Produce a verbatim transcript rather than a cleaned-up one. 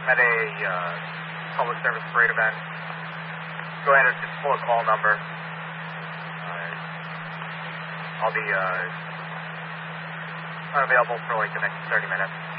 at a uh, public service parade event. Go ahead and just pull a call number. Uh, I'll be uh, unavailable for like the next thirty minutes.